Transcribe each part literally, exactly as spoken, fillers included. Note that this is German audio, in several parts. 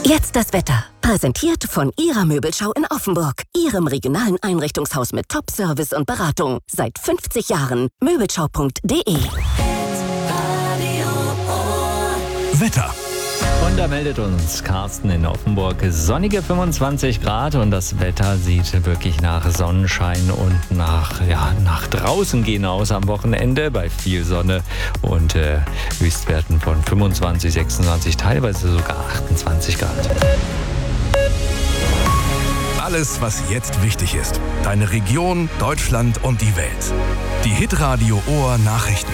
Jetzt das Wetter. Präsentiert von Ihrer Möbelschau in Offenburg. Ihrem regionalen Einrichtungshaus mit Top-Service und Beratung. Seit fünfzig Jahren. Möbelschau punkt de. Wetter. Und da meldet uns Carsten in Offenburg sonnige fünfundzwanzig Grad und das Wetter sieht wirklich nach Sonnenschein und nach, ja, nach draußen gehen aus am Wochenende bei viel Sonne und äh, Höchstwerten von fünfundzwanzig, sechsundzwanzig, teilweise sogar achtundzwanzig Grad. Alles, was jetzt wichtig ist. Deine Region, Deutschland und die Welt. Die Hitradio Ohr Nachrichten.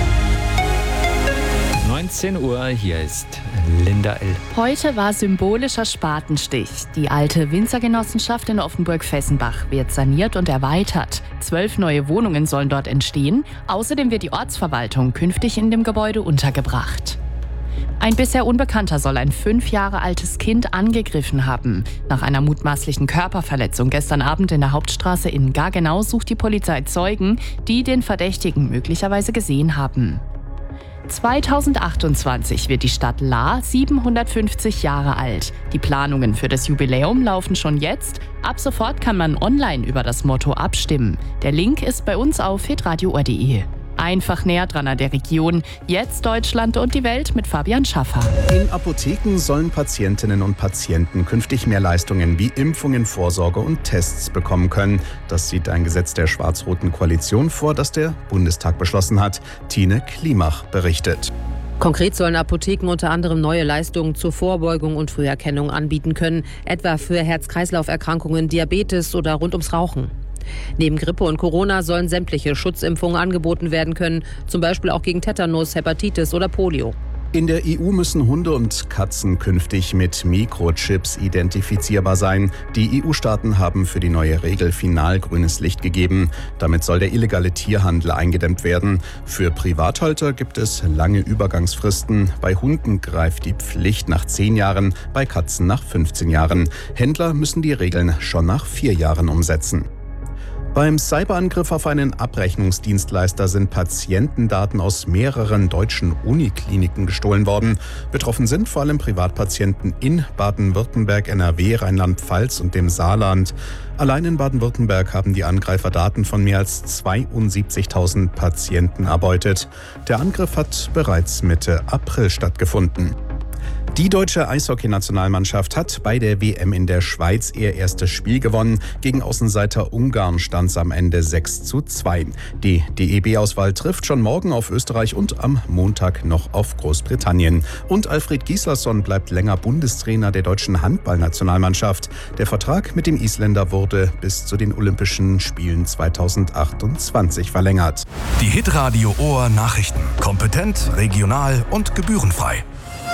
neunzehn Uhr, hier ist Linda L. Heute war symbolischer Spatenstich. Die alte Winzergenossenschaft in Offenburg-Vessenbach wird saniert und erweitert. Zwölf neue Wohnungen sollen dort entstehen. Außerdem wird die Ortsverwaltung künftig in dem Gebäude untergebracht. Ein bisher Unbekannter soll ein fünf Jahre altes Kind angegriffen haben. Nach einer mutmaßlichen Körperverletzung gestern Abend in der Hauptstraße in Gaggenau sucht die Polizei Zeugen, die den Verdächtigen möglicherweise gesehen haben. zweitausendachtundzwanzig wird die Stadt Lahr siebenhundertfünfzig Jahre alt. Die Planungen für das Jubiläum laufen schon jetzt. Ab sofort kann man online über das Motto abstimmen. Der Link ist bei uns auf hitradio punkt o r punkt de. Einfach näher dran an der Region. Jetzt Deutschland und die Welt mit Fabian Schaffer. In Apotheken sollen Patientinnen und Patienten künftig mehr Leistungen wie Impfungen, Vorsorge und Tests bekommen können. Das sieht ein Gesetz der schwarz-roten Koalition vor, das der Bundestag beschlossen hat. Tine Klimach berichtet. Konkret sollen Apotheken unter anderem neue Leistungen zur Vorbeugung und Früherkennung anbieten können, etwa für Herz-Kreislauf-Erkrankungen, Diabetes oder rund ums Rauchen. Neben Grippe und Corona sollen sämtliche Schutzimpfungen angeboten werden können, zum Beispiel auch gegen Tetanus, Hepatitis oder Polio. In der E U müssen Hunde und Katzen künftig mit Mikrochips identifizierbar sein. Die E U-Staaten haben für die neue Regel final grünes Licht gegeben. Damit soll der illegale Tierhandel eingedämmt werden. Für Privathalter gibt es lange Übergangsfristen. Bei Hunden greift die Pflicht nach zehn Jahren, bei Katzen nach fünfzehn Jahren. Händler müssen die Regeln schon nach vier Jahren umsetzen. Beim Cyberangriff auf einen Abrechnungsdienstleister sind Patientendaten aus mehreren deutschen Unikliniken gestohlen worden. Betroffen sind vor allem Privatpatienten in Baden-Württemberg, N R W, Rheinland-Pfalz und dem Saarland. Allein in Baden-Württemberg haben die Angreifer Daten von mehr als zweiundsiebzigtausend Patienten erbeutet. Der Angriff hat bereits Mitte April stattgefunden. Die deutsche Eishockey-Nationalmannschaft hat bei der W M in der Schweiz ihr erstes Spiel gewonnen. Gegen Außenseiter Ungarn stand es am Ende sechs zu zwei. Die D E B-Auswahl trifft schon morgen auf Österreich und am Montag noch auf Großbritannien. Und Alfred Gislason bleibt länger Bundestrainer der deutschen Handball-Nationalmannschaft. Der Vertrag mit dem Isländer wurde bis zu den Olympischen Spielen zweitausendachtundzwanzig verlängert. Die Hitradio Ohr Nachrichten. Kompetent, regional und gebührenfrei.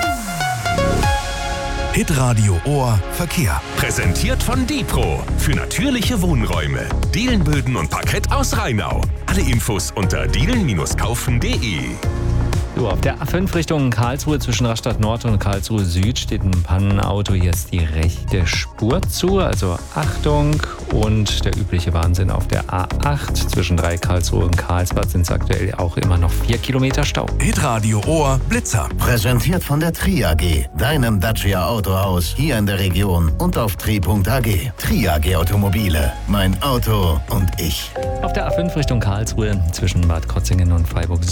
Hitradio Ohr Verkehr. Präsentiert von Depro. Für natürliche Wohnräume. Dielenböden und Parkett aus Rheinau. Alle Infos unter dielen kaufen punkt de. So, auf der A fünf Richtung Karlsruhe zwischen Rastatt Nord und Karlsruhe Süd steht ein Pannenauto. Hier ist die rechte Spur zu, also Achtung. Und der übliche Wahnsinn auf der A acht zwischen drei Karlsruhe und Karlsbad sind es aktuell auch immer noch vier Kilometer Stau. Hitradio Ohr Blitzer. Präsentiert von der Tri A G, deinem Dacia Autohaus hier in der Region und auf tri punkt a g. Tri A G Automobile, mein Auto und ich. Auf der A fünf Richtung Karlsruhe zwischen Bad Krotzingen und Freiburg